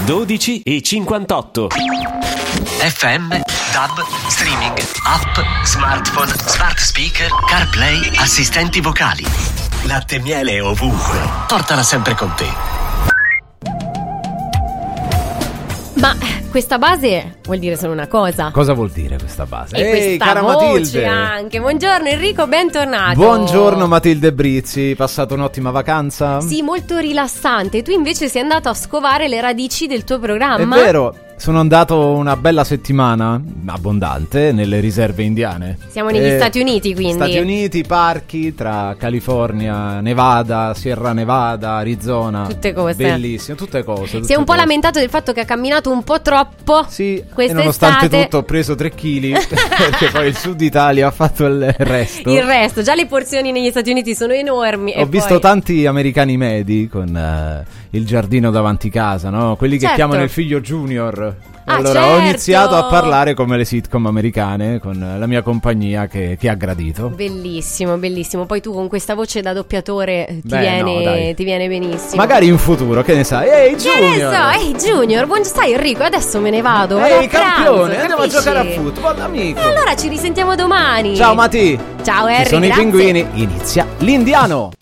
12:58. FM, DAB, streaming, app, smartphone, smart speaker, CarPlay, assistenti vocali. Latte e miele ovunque. Portala sempre con te. Ma questa base vuol dire solo una cosa. Cosa vuol dire questa base? E questa cara voce Matilde anche. Buongiorno Enrico, bentornato. Buongiorno Matilde Brizzi, passato un'ottima vacanza? Sì, molto rilassante. Tu invece sei andato a scovare le radici del tuo programma. È vero, sono andato una bella settimana, abbondante, nelle riserve indiane. Siamo negli Stati Uniti, quindi. Stati Uniti, parchi tra California, Nevada, Sierra Nevada, Arizona. Tutte cose. Bellissime, tutte cose. Si è un po' lamentato del fatto che ha camminato un po' troppo. Sì, quest'estate. e nonostante tutto ho preso 3 kg perché poi il Sud Italia ha fatto il resto. Il resto, già le porzioni negli Stati Uniti sono enormi. Ho visto tanti americani medi con il giardino davanti casa, no? Quelli che chiamano il figlio Junior. Allora ho iniziato a parlare come le sitcom americane con la mia compagnia che ha gradito. Bellissimo, bellissimo. Poi tu con questa voce da doppiatore ti viene benissimo. Magari in futuro, che ne sai? Ehi Junior! Ehi Junior, sai Enrico, adesso me ne vado. Ehi campione, andiamo a giocare a football, amico. E allora ci risentiamo domani. Ciao Mati. Ciao Enrico. Ci sono i pinguini, inizia l'Indiano.